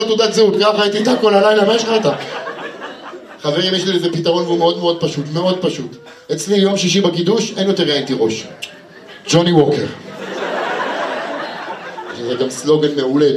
תעודת זהות, ככה הייתי איתה כל הלילה, מה יש לך איתה? חברים, יש לי לזה פתרון והוא מאוד מאוד פשוט, מאוד פשוט. אצלי יום שישי בקידוש, אין יותר ראיתי ראש. ג'וני ווקר. זה גם סלוגן מעולה.